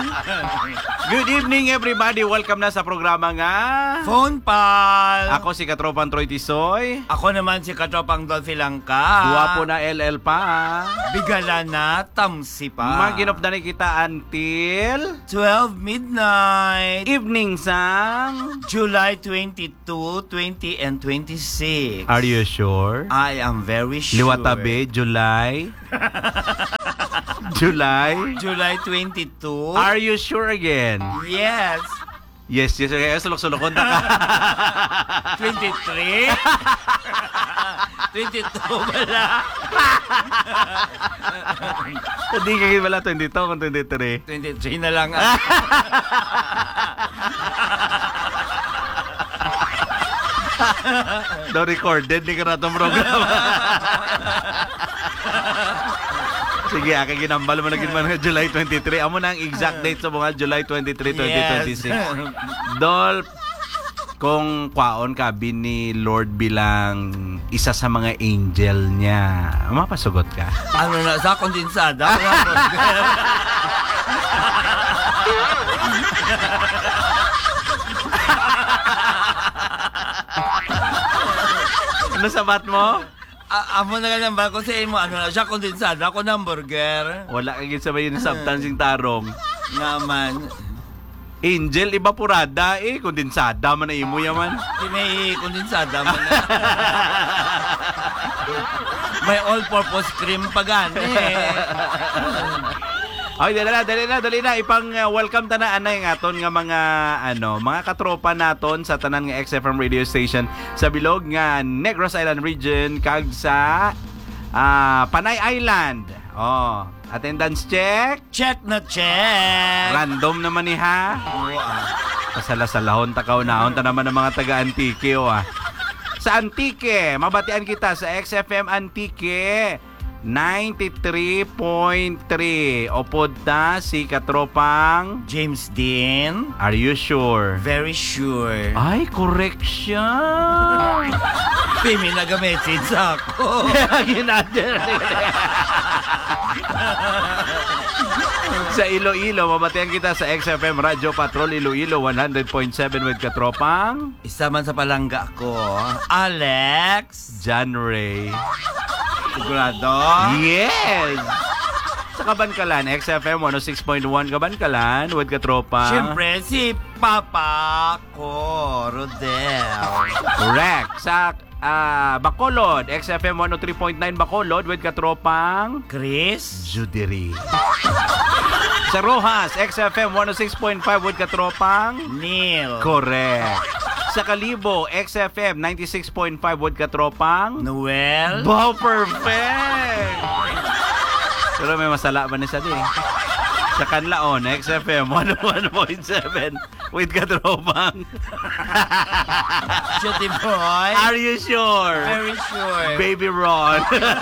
Good evening everybody. Welcome na sa programa nga Phone Pal. Ako si Katropang Troy Tisoy. Ako naman si Katropang Dolphy Langka. Guwapo na LL pa. Bigala na tamsi pa. Maginopdan kita until 12 midnight. evening sang July 22, 20, and 26. Are you sure? I am very sure. Liwatabi, July. July. July 22. Are you sure again? Yes. Yes. Sulok-sulokon na ka. 23. 22 pala. Hindi ka wala 22 kung 23. 23 na lang. No recorded, di ka na itong programa. Sige, aking ginambal mo naging mga July 23. Amo na ang exact date sa mga July 23, 2026. Yes. Dolph, kung kwaon ka ni Lord bilang isa sa mga angel niya, mapasugot ka? Ano na, sa kondensada? Ano sabat mo? Amo na lang ba ko sa imo, ano na, siya kondensada, ako ng burger. Wala kang sabay yung subtansing tarong. Naman. Angel, evaporada kondensada man na imo yaman. May kondensada mo na. May all-purpose cream pa gani. Ay, dali na. Ipang welcome ta na anay nga aton nga mga katropa naton sa tanan nga XFM radio station sa bilog nga Negros Island region kag sa Panay Island. Oh, attendance check. Check na check. Random naman ni ha. Pasalasahon takaw naon ta naman ng mga taga Antique Sa Antique, mabatian kita sa XFM Antique 93.3. Opod ta si Katropang James Dean. Are you sure? Very sure. Ay, correction. May nag-message ako. Sa Iloilo, mabatian kita sa XFM Radio Patrol Iloilo 100.7 with Katropang Isa man sa palangga ko, Alex John Ray. Sigurado? Yes! Sa Kabankalan, XFM 106.1 Kabankalan with Katropang. Siyempre, si Papa ko, Rodel. Correct. Sa Bacolod, XFM 103.9 Bacolod with Katropang Chris Judery. Sa Rojas, XFM 106.5 with Katropang Neil. Correct. Sa Kalibo, XFM 96.5 with Katropang Noel. Wow, perfect! Pero may masala ba niya sa di? Sa Kanlaon, XFM 101.7 with Katropang Shooty boy. Are you sure? Very sure. Baby Ron.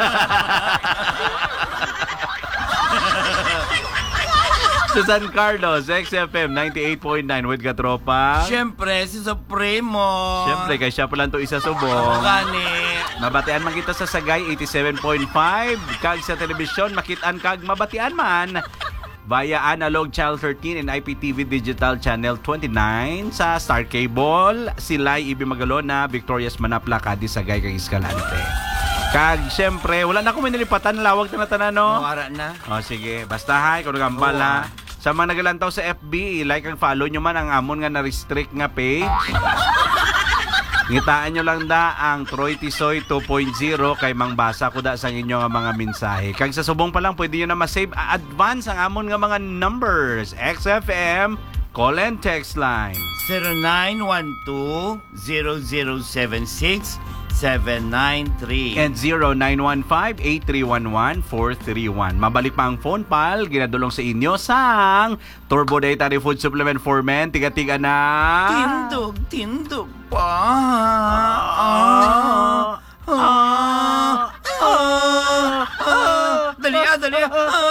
Sa San Carlos, XFM 98.9 with Katropang. Siyempre, si Supremo. Siyempre, kay siya pa lang to isa subong. Gani. Mabatian man kita sa Sagay 87.5. Kag sa telebisyon, makitaan kag mabatian man via Analog Channel 13 and IPTV Digital Channel 29. Sa Star Cable, Silay Ibi Magalona, Victorious Manapla, Cadiz, Sagay kag Escalante. Kag siyempre, wala na akong minilipatan, lawag na tanan no. Wala na. Sige, basta hay, kung nagambal ha. Sa mga nagalantaw sa FB, like and follow nyo man ang amon nga na-restrict nga page. Ngitaan nyo lang da ang Troy Tisoy 2.0 kay mangbasa ko da sa inyo nga mga mensahe. Kag sa subong pa lang, pwede nyo na ma-save advance ang amon nga mga numbers. XFM call and text line 0912-0076-793 and 0915-8311-431. Mabalik pa ang phone pal, ginadulong sa inyo sang Turbo Dietary Food Supplement for Men. Tiga-tiga na Tindog pa. Dali.